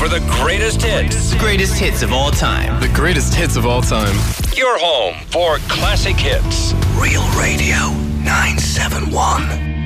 for the greatest hits. Greatest hits of all time. The greatest hits of all time. Your home for classic hits. Real Radio 971.